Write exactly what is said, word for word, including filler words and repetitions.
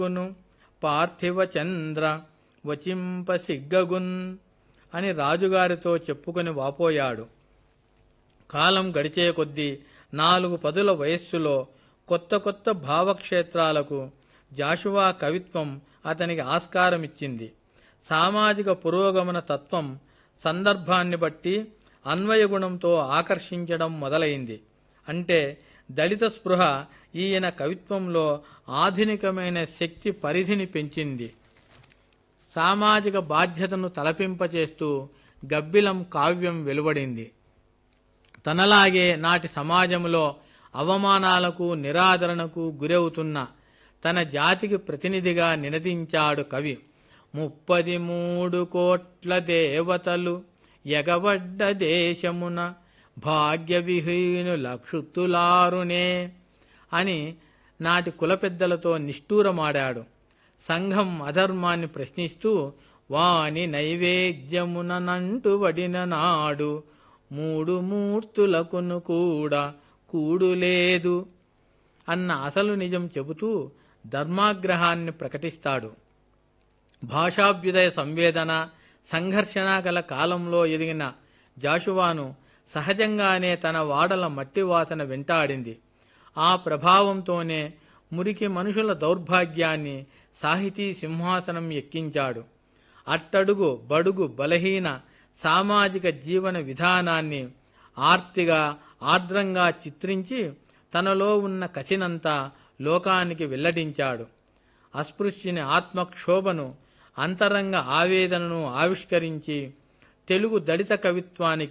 ను పార్థివ చంద్ర వచింప సిగ్గగున్ అని రాజుగారితో చెప్పుకొని వాపోయాడు. కాలం గడిచే కొద్దీ నాలుగు పదుల వయస్సులో కొత్త కొత్త భావక్షేత్రాలకు జాషువా కవిత్వం అతనికి ఆస్కారమిచ్చింది. సామాజిక పురోగమన తత్వం సందర్భాన్ని బట్టి అన్వయగుణంతో ఆకర్షించడం మొదలైంది. అంటే దళిత స్పృహ ఈయన కవిత్వంలో ఆధునికమైన శక్తి పరిధిని పెంచింది. సామాజిక బాధ్యతను తలపింపచేస్తూ గబ్బిలం కావ్యం వెలువడింది. తనలాగే నాటి సమాజంలో అవమానాలకు నిరాదరణకు గురవుతున్న తన జాతికి ప్రతినిధిగా నినదించాడు కవి. ముప్పది మూడు కోట్ల దేవతలు ఎగవడ్డ దేశమున భాగ్య విహీనుల క్షుత్తులారునే అని నాటి కులపెద్దలతో నిష్ఠూరమాడాడు. సంఘం అధర్మాన్ని ప్రశ్నిస్తూ వాని నైవేద్యమునంటు వడిన నాడు మూడు మూర్తులకును కూడా కూడులేదు అన్న అసలు నిజం చెబుతూ ధర్మాగ్రహాన్ని ప్రకటిస్తాడు. భాషాభ్యుదయ సంవేదన సంఘర్షణ గల కాలంలో ఎదిగిన జాషువాను సహజంగానే తన వాడల మట్టి వాసన వెంటాడింది. ఆ ప్రభావంతోనే మురికి మనుషుల దౌర్భాగ్యాన్ని సాహితీ సింహాసనం ఎక్కించాడు. అట్టడుగు బడుగు బలహీన సామాజిక జీవన విధానాన్ని ఆర్తిగా ఆర్ద్రంగా చిత్రించి తనలో ఉన్న కసినంతా లోకానికి వెల్లడించాడు. అస్పృశ్యుని ఆత్మక్షోభను అంతరంగ ఆవేదనను ఆవిష్కరించి తెలుగు దళిత కవిత్వానికి